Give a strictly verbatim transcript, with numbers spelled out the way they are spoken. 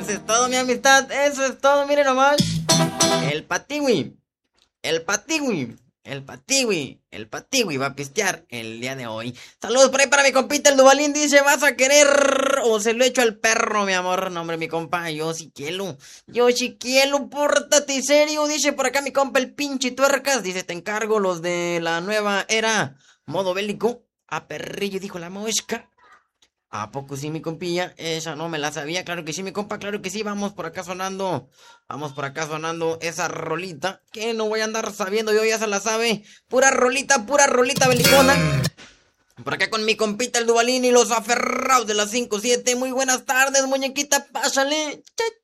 Eso es todo, mi amistad. Eso es todo, miren nomás. El Patiwi. El Patiwi. El Patiwi. El Patiwi va a pistear el día de hoy. Saludos por ahí para mi compita el Duvalín. Dice, ¿vas a querer o se lo echo al perro, mi amor? No, hombre, mi compa, yo sí quiero. Yo sí quiero, pórtate serio. Dice por acá mi compa el pinche tuercas. Dice, te encargo los de la nueva era. Modo bélico. A perrillo, dijo la mosca. ¿A poco sí, mi compilla? Esa no me la sabía. Claro que sí, mi compa, claro que sí. Vamos por acá sonando. Vamos por acá sonando esa rolita. Que no voy a andar sabiendo, yo ya se la sabe. Pura rolita, pura rolita belicona. Por acá con mi compita el Duvalín y los aferrados de las cinco siete. Muy buenas tardes, muñequita, pásale. Cha,